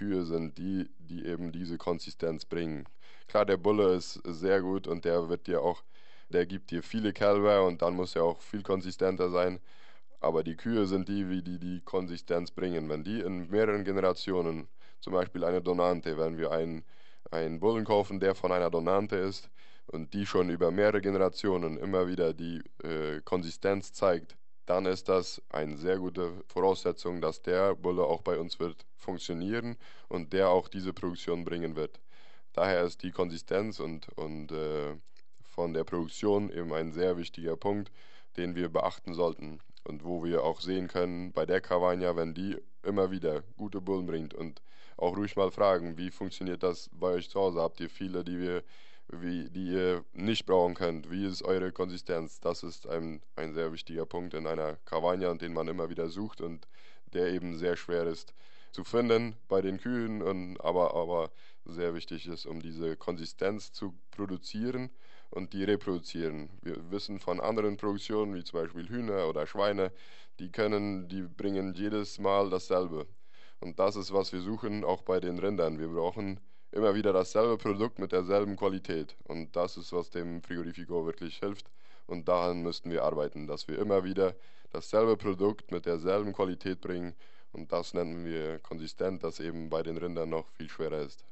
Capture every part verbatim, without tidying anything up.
Kühe sind, die, die eben diese Konsistenz bringen. Klar, der Bulle ist sehr gut und der wird dir auch, der gibt dir viele Kälber und dann muss er auch viel konsistenter sein. Aber die Kühe sind die, wie die die Konsistenz bringen. Wenn die in mehreren Generationen, zum Beispiel eine Donante, wenn wir einen, einen Bullen kaufen, der von einer Donante ist und die schon über mehrere Generationen immer wieder die äh, Konsistenz zeigt, dann ist das eine sehr gute Voraussetzung, dass der Bulle auch bei uns wird funktionieren und der auch diese Produktion bringen wird. Daher ist die Konsistenz und, und äh, von der Produktion eben ein sehr wichtiger Punkt, den wir beachten sollten. Und wo wir auch sehen können, bei der Cavagna, wenn die immer wieder gute Bullen bringt und auch ruhig mal fragen, wie funktioniert das bei euch zu Hause? Habt ihr viele, die wir, wie, die ihr nicht brauchen könnt? Wie ist eure Konsistenz? Das ist ein, ein sehr wichtiger Punkt in einer Cavagna, den man immer wieder sucht und der eben sehr schwer ist zu finden bei den Kühen, und aber, aber sehr wichtig ist, um diese Konsistenz zu produzieren und die reproduzieren. Wir wissen von anderen Produktionen, wie zum Beispiel Hühner oder Schweine, die können, die bringen jedes Mal dasselbe. Und das ist, was wir suchen, auch bei den Rindern. Wir brauchen immer wieder dasselbe Produkt mit derselben Qualität. Und das ist, was dem Frigorifico wirklich hilft. Und daran müssten wir arbeiten, dass wir immer wieder dasselbe Produkt mit derselben Qualität bringen. Und das nennen wir konsistent, das eben bei den Rindern noch viel schwerer ist.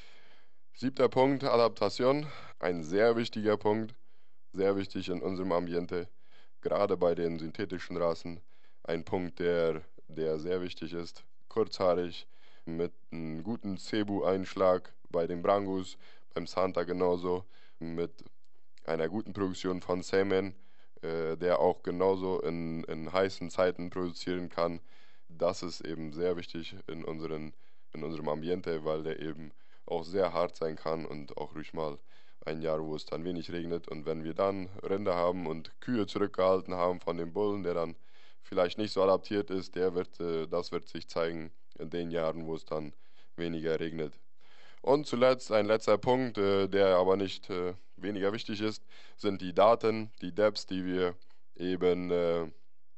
Siebter Punkt, Adaptation. Ein sehr wichtiger Punkt, sehr wichtig in unserem Ambiente, gerade bei den synthetischen Rassen. Ein Punkt, der, der sehr wichtig ist, kurzhaarig, mit einem guten Cebu-Einschlag bei den Brangus, beim Santa genauso, mit einer guten Produktion von Semen, äh, der auch genauso in, in heißen Zeiten produzieren kann. Das ist eben sehr wichtig in, unseren, in unserem Ambiente, weil der eben auch sehr hart sein kann und auch ruhig mal ein Jahr, wo es dann wenig regnet. Und wenn wir dann Rinder haben und Kühe zurückgehalten haben von dem Bullen, der dann vielleicht nicht so adaptiert ist, der wird, äh, das wird sich zeigen in den Jahren, wo es dann weniger regnet. Und zuletzt ein letzter Punkt, äh, der aber nicht äh, weniger wichtig ist, sind die Daten, die Debts, die wir eben äh,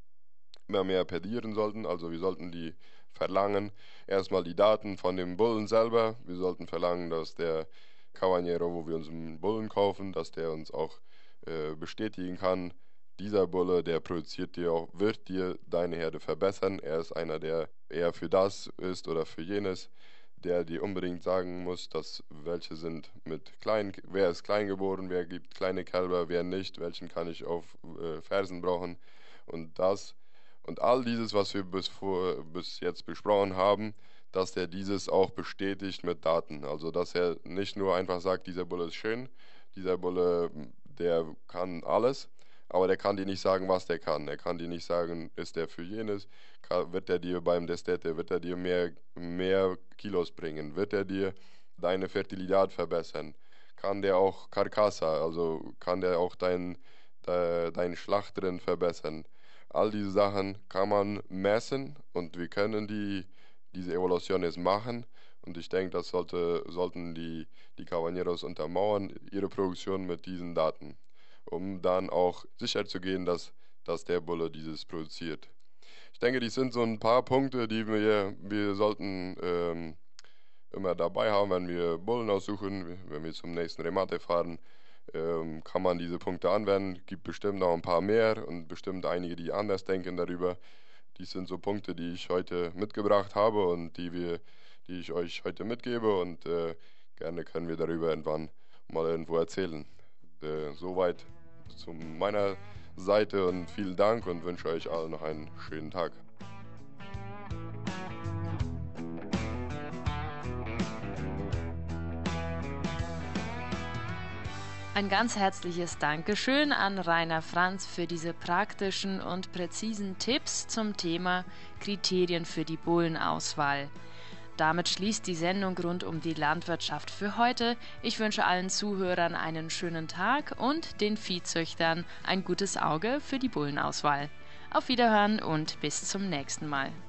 immer mehr pedieren sollten. Also wir sollten die verlangen, erstmal die Daten von dem Bullen selber. Wir sollten verlangen, dass der Cavaniero, wo wir uns einen Bullen kaufen, dass der uns auch äh, bestätigen kann, dieser Bulle, der produziert dir auch, wird dir deine Herde verbessern. Er ist einer, der eher für das ist oder für jenes, der dir unbedingt sagen muss, dass welche sind mit klein, wer ist klein geboren, wer gibt kleine Kälber, wer nicht, welchen kann ich auf äh, Fersen brauchen. Und das und all dieses, was wir bis, vor, bis jetzt besprochen haben, dass er dieses auch bestätigt mit Daten. Also dass er nicht nur einfach sagt, dieser Bulle ist schön, dieser Bulle, der kann alles, aber der kann dir nicht sagen, was der kann. Er kann dir nicht sagen, ist der für jenes, kann, wird er dir beim Destete, wird er dir mehr, mehr Kilos bringen, wird er dir deine Fertilität verbessern, kann der auch Carcassa, also kann der auch dein, de, dein Schlacht drin verbessern. All diese Sachen kann man messen und wir können die, diese Evaluation jetzt machen. Und ich denke, das sollte, sollten die, die Caballeros untermauern, ihre Produktion mit diesen Daten, um dann auch sicher zu gehen, dass, dass der Bulle dieses produziert. Ich denke, die sind so ein paar Punkte, die wir, wir sollten ähm, immer dabei haben, wenn wir Bullen aussuchen, wenn wir zum nächsten Remate fahren. Ähm, kann man diese Punkte anwenden. Gibt bestimmt noch ein paar mehr und bestimmt einige, die anders denken darüber. Dies sind so Punkte, die ich heute mitgebracht habe und die wir, die ich euch heute mitgebe und äh, gerne können wir darüber irgendwann mal irgendwo erzählen. Äh, soweit zu meiner Seite und vielen Dank und wünsche euch allen noch einen schönen Tag. Ein ganz herzliches Dankeschön an Rainer Franz für diese praktischen und präzisen Tipps zum Thema Kriterien für die Bullenauswahl. Damit schließt die Sendung rund um die Landwirtschaft für heute. Ich wünsche allen Zuhörern einen schönen Tag und den Viehzüchtern ein gutes Auge für die Bullenauswahl. Auf Wiederhören und bis zum nächsten Mal.